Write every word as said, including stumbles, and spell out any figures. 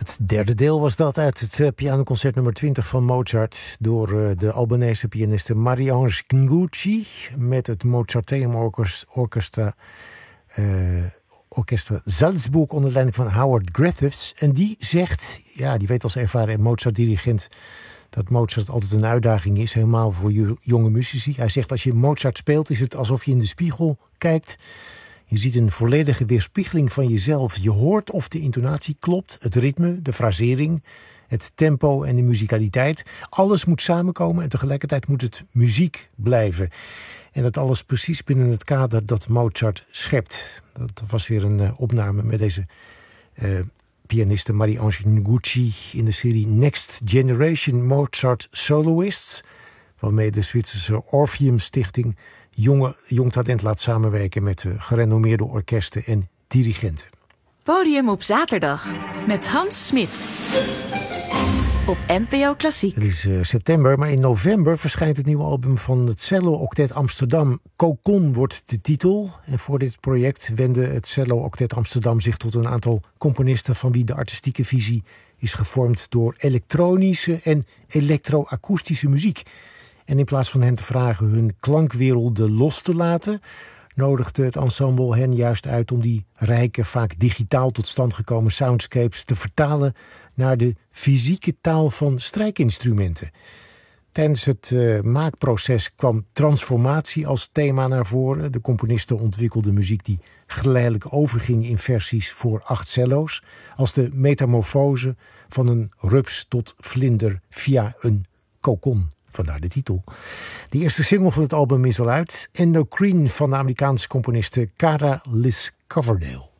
Het derde deel was dat uit het uh, pianoconcert nummer twintig van Mozart door uh, de Albanese pianiste Marie-Ange Ngucci met het Mozarteum Orchestra, uh, Orchestra Salzburg onder leiding van Howard Griffiths. En die zegt, ja, die weet als ervaren Mozart-dirigent dat Mozart altijd een uitdaging is, helemaal voor jonge muzici. Hij zegt, als je Mozart speelt, is het alsof je in de spiegel kijkt. Je ziet een volledige weerspiegeling van jezelf. Je hoort of de intonatie klopt, het ritme, de frasering, het tempo en de muzikaliteit. Alles moet samenkomen en tegelijkertijd moet het muziek blijven. En dat alles precies binnen het kader dat Mozart schept. Dat was weer een uh, opname met deze uh, pianiste Marie-Ange Ngucci in de serie Next Generation Mozart Soloists, waarmee de Zwitserse Orpheum Stichting jonge, jong talent laat samenwerken met uh, gerenommeerde orkesten en dirigenten. Podium op zaterdag met Hans Smit op N P O Klassiek. Het is uh, september, maar in november verschijnt het nieuwe album van het Cello Octet Amsterdam. Cocon wordt de titel. En voor dit project wendde het Cello Octet Amsterdam zich tot een aantal componisten van wie de artistieke visie is gevormd door elektronische en elektroakoestische muziek. En in plaats van hen te vragen hun klankwerelden los te laten, nodigde het ensemble hen juist uit om die rijke, vaak digitaal tot stand gekomen soundscapes te vertalen naar de fysieke taal van strijkinstrumenten. Tijdens het uh, maakproces kwam transformatie als thema naar voren. De componisten ontwikkelden muziek die geleidelijk overging in versies voor acht cello's, als de metamorfose van een rups tot vlinder via een cocon. Vandaar de titel. De eerste single van het album is al uit. Endocrine van de Amerikaanse componiste Cara Liz Coverdale.